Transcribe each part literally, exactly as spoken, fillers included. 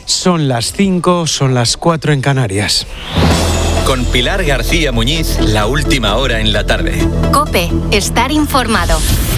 Son las cinco, son las cuatro en Canarias. Con Pilar García Muñiz, la última hora en la tarde. COPE, estar informado.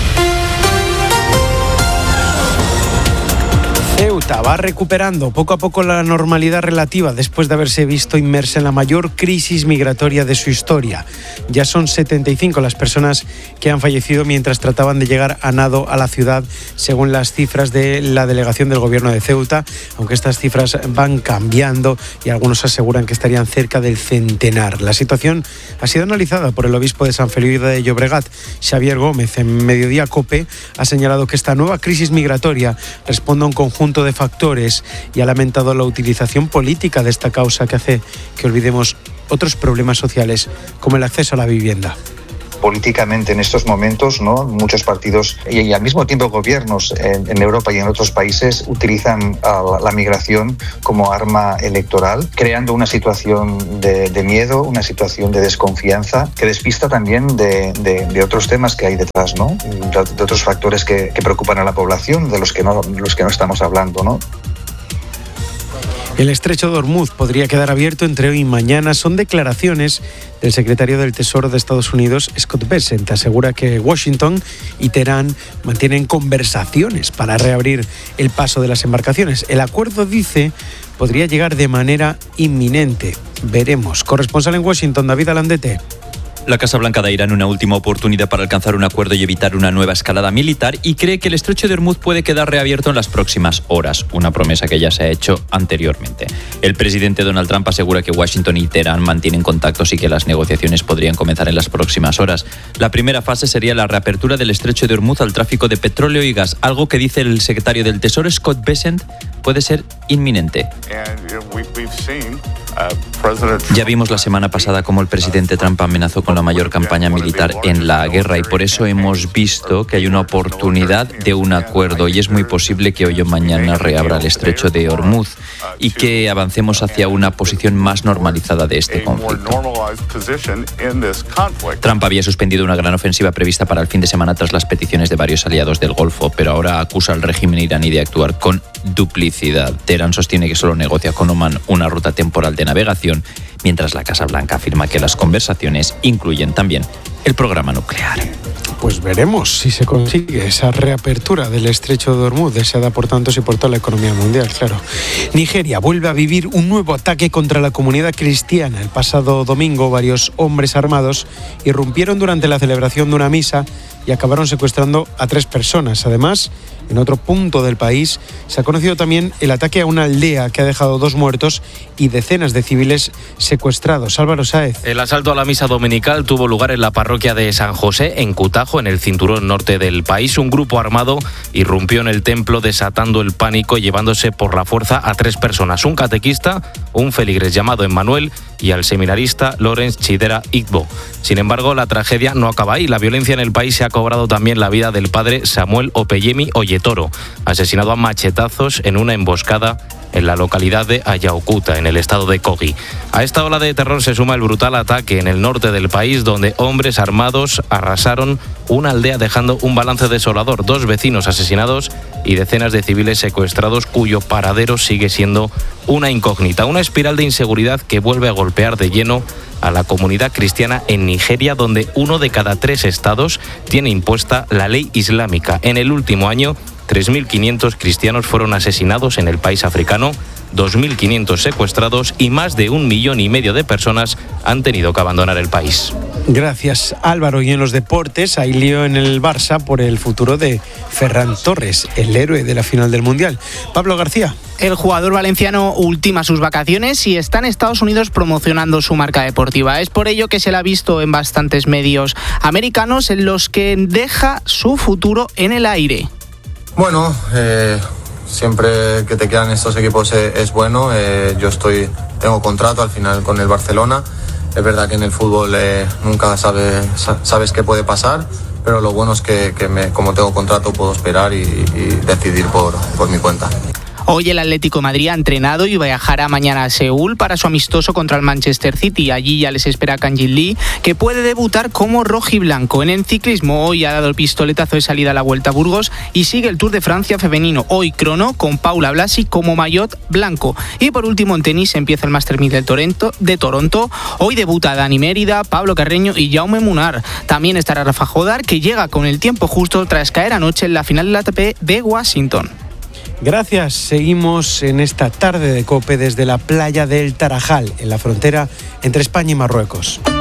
Ceuta va recuperando poco a poco la normalidad relativa después de haberse visto inmersa en la mayor crisis migratoria de su historia. Ya son setenta y cinco las personas que han fallecido mientras trataban de llegar a nado a la ciudad, según las cifras de la delegación del gobierno de Ceuta, aunque estas cifras van cambiando y algunos aseguran que estarían cerca del centenar. La situación ha sido analizada por el obispo de San Feliu de Llobregat, Xavier Gómez. En Mediodía COPE ha señalado que esta nueva crisis migratoria responde a un conjunto de factores y ha lamentado la utilización política de esta causa que hace que olvidemos otros problemas sociales como el acceso a la vivienda. Políticamente en estos momentos, ¿no?, muchos partidos y, y al mismo tiempo gobiernos en, en Europa y en otros países utilizan uh, la, la migración como arma electoral, creando una situación de, de miedo, una situación de desconfianza que despista también de, de, de otros temas que hay detrás, ¿no?, de, de otros factores que, que preocupan a la población, de los que no, los que no estamos hablando, ¿no? El estrecho de Hormuz podría quedar abierto entre hoy y mañana. Son declaraciones del secretario del Tesoro de Estados Unidos, Scott Bessent. Asegura que Washington y Teherán mantienen conversaciones para reabrir el paso de las embarcaciones. El acuerdo, dice, podría llegar de manera inminente. Veremos. Corresponsal en Washington, David Alandete. La Casa Blanca da a Irán una última oportunidad para alcanzar un acuerdo y evitar una nueva escalada militar y cree que el estrecho de Hormuz puede quedar reabierto en las próximas horas, una promesa que ya se ha hecho anteriormente. El presidente Donald Trump asegura que Washington y Teherán mantienen contactos y que las negociaciones podrían comenzar en las próximas horas. La primera fase sería la reapertura del estrecho de Hormuz al tráfico de petróleo y gas, algo que dice el secretario del Tesoro, Scott Bessent, puede ser inminente. Ya vimos la semana pasada cómo el presidente Trump amenazó con la mayor campaña militar en la guerra y por eso hemos visto que hay una oportunidad de un acuerdo y es muy posible que hoy o mañana reabra el estrecho de Hormuz y que avancemos hacia una posición más normalizada de este conflicto. Trump había suspendido una gran ofensiva prevista para el fin de semana tras las peticiones de varios aliados del Golfo, pero ahora acusa al régimen iraní de actuar con duplicidad. Teherán sostiene que solo negocia con Omán una ruta temporal de navegación, mientras la Casa Blanca afirma que las conversaciones incluyen también el programa nuclear. Pues veremos si se consigue esa reapertura del estrecho de Hormuz, deseada por tantos y por toda la economía mundial, claro. Nigeria vuelve a vivir un nuevo ataque contra la comunidad cristiana. El pasado domingo, varios hombres armados irrumpieron durante la celebración de una misa y acabaron secuestrando a tres personas. Además, en otro punto del país se ha conocido también el ataque a una aldea que ha dejado dos muertos y decenas de civiles secuestrados. Álvaro Sáez. El asalto a la misa dominical tuvo lugar en la parroquia de San José, en Cutajo, en el cinturón norte del país. Un grupo armado irrumpió en el templo desatando el pánico y llevándose por la fuerza a tres personas: un catequista, un feligres llamado Emmanuel y al seminarista Lawrence Chidera Igbo. Sin embargo, la tragedia no acaba ahí. La violencia en el país se ha cobrado también la vida del padre Samuel Opeyemi Oyetoro, asesinado a machetazos en una emboscada en la localidad de Ayaokuta, en el estado de Kogi. A esta ola de terror se suma el brutal ataque en el norte del país, donde hombres armados arrasaron una aldea dejando un balance desolador: dos vecinos asesinados y decenas de civiles secuestrados, cuyo paradero sigue siendo una incógnita. Una espiral de inseguridad que vuelve a golpear de lleno a la comunidad cristiana en Nigeria, donde uno de cada tres estados tiene impuesta la ley islámica. En el último año, tres mil quinientos cristianos fueron asesinados en el país africano, dos mil quinientos secuestrados y más de un millón y medio de personas han tenido que abandonar el país. Gracias, Álvaro. Y en los deportes hay lío en el Barça por el futuro de Ferran Torres, el héroe de la final del Mundial. Pablo García. El jugador valenciano ultima sus vacaciones y está en Estados Unidos promocionando su marca deportiva. Es por ello que se la ha visto en bastantes medios americanos en los que deja su futuro en el aire. Bueno, eh, siempre que te quedan estos equipos es, es bueno. Eh, yo estoy, tengo contrato al final con el Barcelona. Es verdad que en el fútbol eh, nunca sabe, sabes qué puede pasar, pero lo bueno es que, que me, como tengo contrato puedo esperar y, y decidir por, por mi cuenta. Hoy el Atlético de Madrid ha entrenado y viajará mañana a Seúl para su amistoso contra el Manchester City. Allí ya les espera Kangin Lee, que puede debutar como rojiblanco. En el ciclismo hoy ha dado el pistoletazo de salida a la Vuelta a Burgos y sigue el Tour de Francia femenino. Hoy crono con Paula Blasi como maillot blanco. Y por último en tenis empieza el Master mil del Toronto, de Toronto. Hoy debuta Dani Mérida, Pablo Carreño y Jaume Munar. También estará Rafa Jodar, que llega con el tiempo justo tras caer anoche en la final de la A T P de Washington. Gracias. Seguimos en esta tarde de COPE desde la playa del Tarajal, en la frontera entre España y Marruecos.